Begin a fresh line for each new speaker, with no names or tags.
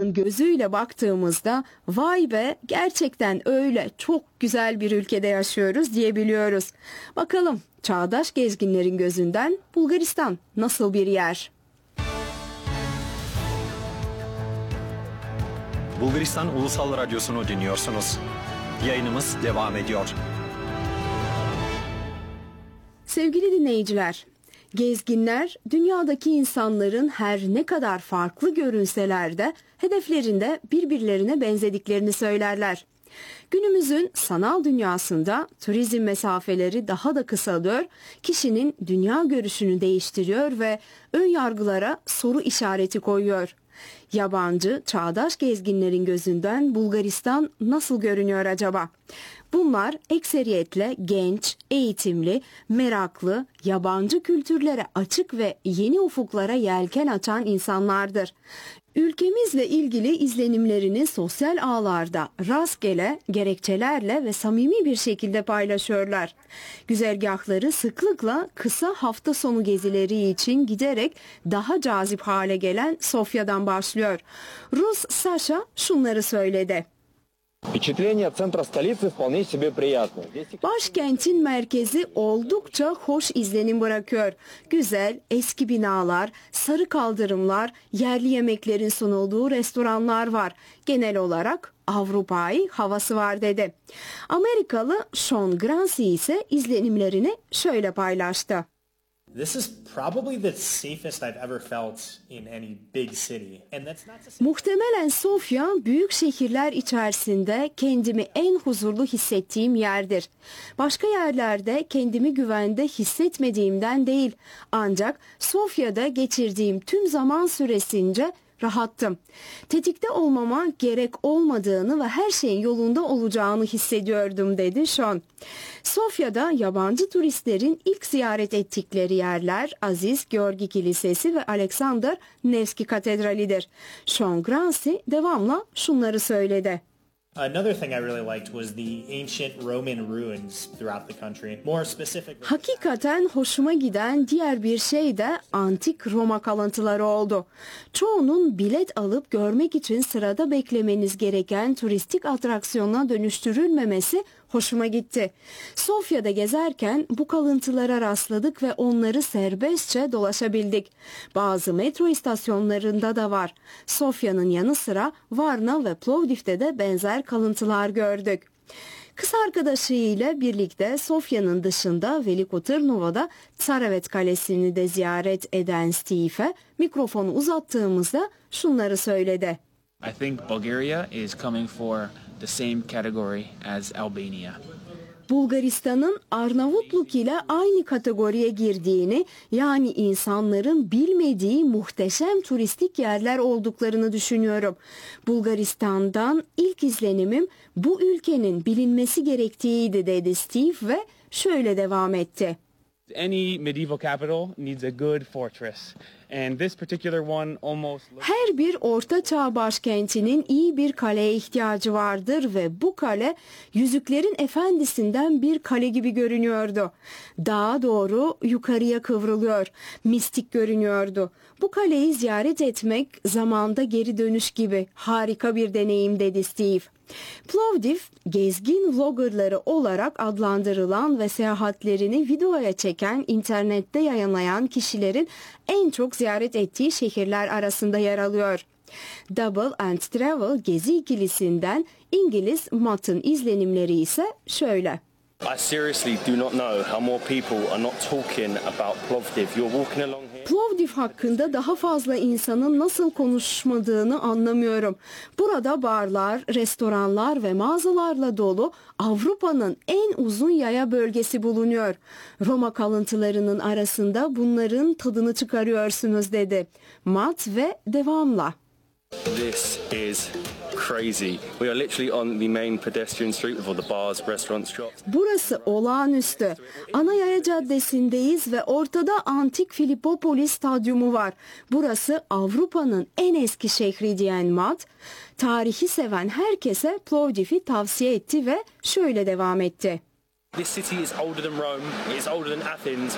Avrupa'nın gözüyle baktığımızda vay be gerçekten öyle çok güzel bir ülkede yaşıyoruz diyebiliyoruz. Bakalım çağdaş gezginlerin gözünden Bulgaristan nasıl bir yer?
Bulgaristan Ulusal Radyosu'nu dinliyorsunuz. Yayınımız devam ediyor.
Sevgili dinleyiciler, gezginler dünyadaki insanların her ne kadar farklı görünseler de hedeflerinde birbirlerine benzediklerini söylerler. Günümüzün sanal dünyasında turizm mesafeleri daha da kısalıyor, kişinin dünya görüşünü değiştiriyor ve ön yargılara soru işareti koyuyor. Yabancı, çağdaş gezginlerin gözünden Bulgaristan nasıl görünüyor acaba? Bunlar ekseriyetle genç, eğitimli, meraklı, yabancı kültürlere açık ve yeni ufuklara yelken açan insanlardır. Ülkemizle ilgili izlenimlerini sosyal ağlarda rastgele, gerekçelerle ve samimi bir şekilde paylaşıyorlar. Güzergahları sıklıkla kısa hafta sonu gezileri için giderek daha cazip hale gelen Sofya'dan başlıyor. Rus Sasha şunları söyledi. Başkentin merkezi oldukça hoş izlenim bırakıyor. Güzel, eski binalar, sarı kaldırımlar, yerli yemeklerin sunulduğu restoranlar var. Genel olarak Avrupa'yı havası var dedi. Amerikalı Sean Grancy ise izlenimlerini şöyle paylaştı.
This is probably the safest I've ever felt in any big city. And that's not to say...
Muhtemelen Sofya büyük şehirler içerisinde kendimi en huzurlu hissettiğim yerdir. Başka yerlerde kendimi güvende hissetmediğimden değil. Ancak Sofya'da geçirdiğim tüm zaman süresince rahattım. Tetikte olmama gerek olmadığını ve her şeyin yolunda olacağını hissediyordum dedi Sean. Sofya'da yabancı turistlerin ilk ziyaret ettikleri yerler Aziz Georgi Kilisesi ve Alexander Nevski Katedrali'dir. Sean Grancy devamla şunları söyledi.
Another thing I really liked was the ancient Roman ruins throughout the country. More specifically...
Hakikaten hoşuma giden diğer bir şey de antik Roma kalıntıları oldu. Çoğunun bilet alıp görmek için sırada beklemeniz gereken turistik atraksiyona dönüştürülmemesi hoşuma gitti. Sofya'da gezerken bu kalıntılara rastladık ve onları serbestçe dolaşabildik. Bazı metro istasyonlarında da var. Sofya'nın yanı sıra Varna ve Plovdiv'de de benzer kalıntılar gördük. Kız arkadaşıyla birlikte Sofya'nın dışında Veliko Tırnova'da Tsarevet Kalesi'ni de ziyaret eden Steve'e mikrofonu uzattığımızda şunları söyledi.
I think Bulgaria is coming for the same category as Albania.
Bulgaristan'ın Arnavutluk ile aynı kategoriye girdiğini, yani insanların bilmediği muhteşem turistik yerler olduklarını düşünüyorum. Bulgaristan'dan ilk izlenimim bu ülkenin bilinmesi gerektiğiydi dedi Steve ve şöyle devam etti.
Any medieval capital needs a good fortress. And this particular one almost...
Her bir orta çağ başkentinin iyi bir kaleye ihtiyacı vardır ve bu kale Yüzüklerin Efendisi'nden bir kale gibi görünüyordu. Dağa doğru yukarıya kıvrılıyor. Mistik görünüyordu. Bu kaleyi ziyaret etmek zamanda geri dönüş gibi harika bir deneyim dedi Steve. Plovdiv, gezgin vloggerları olarak adlandırılan ve seyahatlerini videoya çeken, internette yayınlayan kişilerin en çok ziyaret ettiği şehirler arasında yer alıyor. Double and Travel gezi ikilisinden İngiliz Matt'ın izlenimleri ise şöyle.
I seriously do not know how more people are not talking about Plovdiv. You're walking along here.
Plovdiv hakkında daha fazla insanın nasıl konuşmadığını anlamıyorum. Burada barlar, restoranlar ve mağazalarla dolu Avrupa'nın en uzun yaya bölgesi bulunuyor. Roma kalıntılarının arasında bunların tadını çıkarıyorsunuz dedi. Matt ve devamla.
This is crazy. We are literally on the main pedestrian street with all the bars, restaurants, shops.
Burası olağanüstü. Ana yaya caddesindeyiz ve ortada antik Filipopoli stadyumu var. Burası Avrupa'nın en eski şehri diyen Matt, tarihi seven herkese Plovdiv'i tavsiye etti ve şöyle devam etti.
This city is older than Rome, it's older than Athens.